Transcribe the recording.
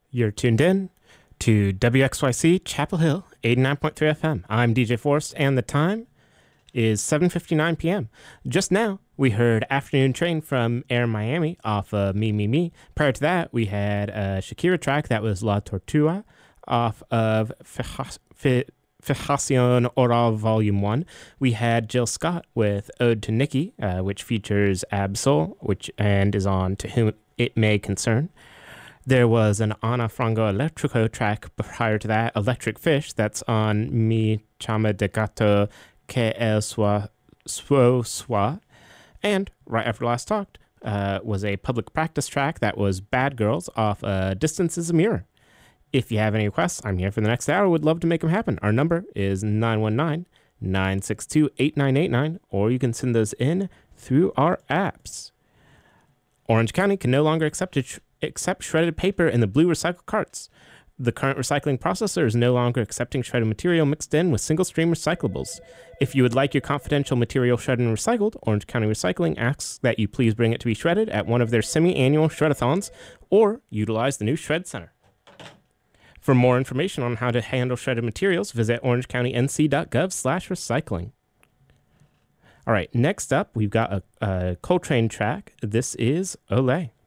You're tuned in to WXYC Chapel Hill 89.3 FM. I'm DJ Forrest, and the time is 7:59 p.m. Just now, we heard Afternoon Train from Air Miami off of Me, Me, Me. Prior to that, we had a Shakira track that was La Tortuga off of Fijación Oral Volume 1. We had Jill Scott with Ode to Nikki, which features Ab-Soul, and is on To Whom It May Concern. There was an Ana Frango Electrico track prior to that, Electric Fish, that's on Mi Chama de Gato Que El Soa. And right after last talked was a Public Practice track that was Bad Girls off Distance is a Mirror. If you have any requests, I'm here for the next hour. Would love to make them happen. Our number is 919-962-8989, or you can send those in through our apps. Orange County can no longer accept shredded paper in the blue recycle carts. The current recycling processor is no longer accepting shredded material mixed in with single-stream recyclables. If you would like your confidential material shredded and recycled, Orange County Recycling asks that you please bring it to be shredded at one of their semi-annual shredathons or utilize the new Shred Center. For more information on how to handle shredded materials, visit orangecountync.gov/recycling. All right, next up, we've got a Coltrane track. This is Olé.